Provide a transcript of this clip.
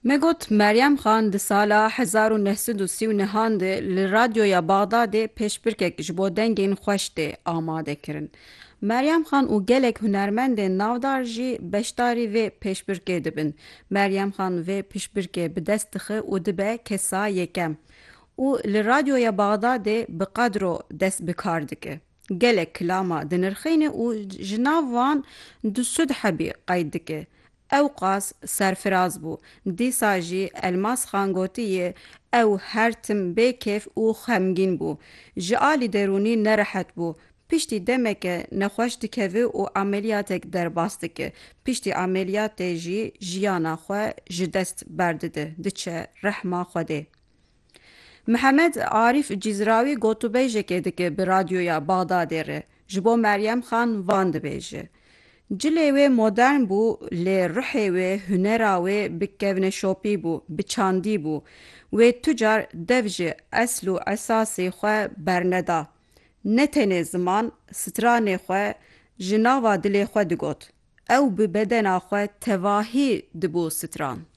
Me got Meryem Xan di sala 1939 de li radyoya Baxdadê pêşbirkek ji bo dengên xweş tê amade kirin. Meryem Xan û gelek hunermendên navdar jî beşdarî vê pêşbirkê dibin. Meryem Xan vê pêşbirkê bi dest dixe û dibe kesa yekem. û li radyoya Baxdadê bi qedro dest bi kar dike. Gelek kilama dinirxîne û ji nav wan du Sûd Hebî qeyd dike. Ew qas serfiraz bû. Dîsa jî Elmas Xan gotiye ew her tim bêkêf û xemgîn bû. Ji alî derûnî nerehet bû. Piştî demeke nexweş dikeve û ameliyatek derbas dike. Piştî ameliyatê jî jiyana xwe ji dest berdide. Diçe rehma Xwedê. Mihemed Arîf Cîzrawî gotûbêjekê dike bi radyoya Baxdadê re. Ji bo Meryem Xan van dibêje. Cilê wê modern bû, lê rihê wê, hunera wê bi kevneşopî bû, bi çandî bû. Wê tu car dev ji esl û esasê xwe berneda. Ne tenê ziman, stranê xwe ji nava dilê xwe digot. Ew bi bedena xwe tevahî dibû stran.